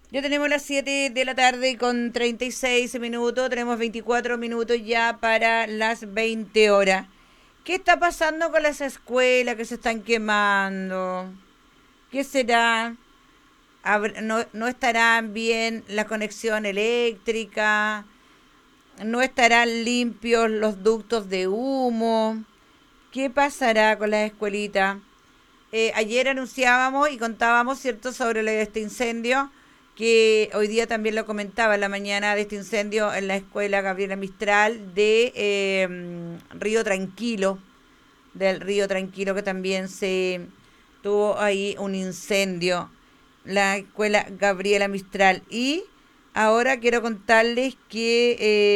Ya tenemos las 7 de la tarde con 36 minutos, tenemos 24 minutos ya para las 20 horas. ¿Qué está pasando con las escuelas que se están quemando? ¿Qué será? No estarán bien la conexión eléctrica, no estarán limpios los ductos de humo. ¿Qué pasará con las escuelitas? Ayer anunciábamos y contábamos, ¿cierto?, sobre este incendio, que hoy día también lo comentaba en la mañana, de este incendio en la escuela Gabriela Mistral de Río Tranquilo, del Río Tranquilo, que también se tuvo ahí un incendio, la escuela Gabriela Mistral. Y ahora quiero contarles que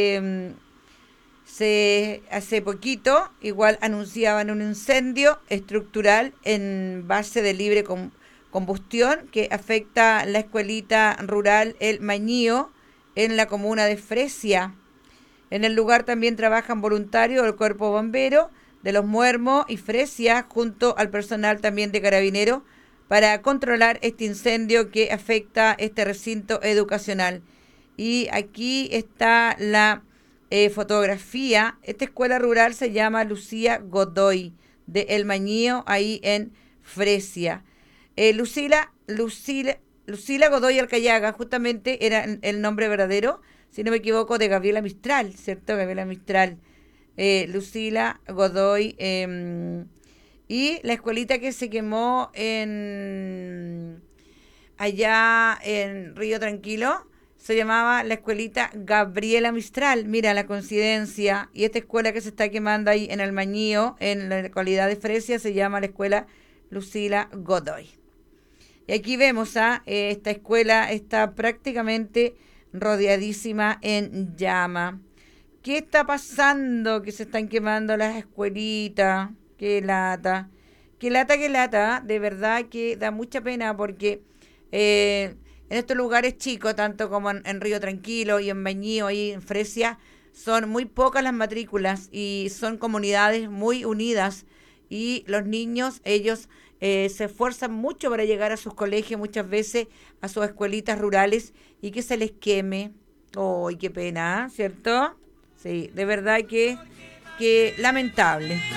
hace poquito igual anunciaban un incendio estructural en base de libre combustión que afecta la escuelita rural El Mañío en la comuna de Fresia. En el lugar también trabajan voluntarios del cuerpo bombero de Los Muermos y Fresia junto al personal también de Carabineros para controlar este incendio que afecta este recinto educacional. Y aquí está la fotografía. Esta escuela rural se llama Lucía Godoy de El Mañío, ahí en Fresia. Lucila Godoy Alcayaga, justamente era el nombre verdadero, si no me equivoco, de Gabriela Mistral, ¿cierto? Gabriela Mistral. Lucila Godoy. Y la escuelita que se quemó allá en Río Tranquilo se llamaba la escuelita Gabriela Mistral. Mira la coincidencia. Y esta escuela que se está quemando ahí en el Mañío, en la localidad de Fresia, se llama la escuela Lucila Godoy. Y aquí vemos esta escuela está prácticamente rodeadísima en llama. ¿Qué está pasando? Que se están quemando las escuelitas. Qué lata. Qué lata, qué lata. De verdad que da mucha pena porque en estos lugares chicos, tanto como en Río Tranquilo y en Bañío y en Fresia, son muy pocas las matrículas y son comunidades muy unidas. Y los niños, ellos se esfuerzan mucho para llegar a sus colegios, muchas veces a sus escuelitas rurales, y que se les queme. ¡Ay, qué pena! ¿Cierto? Sí, de verdad que lamentable.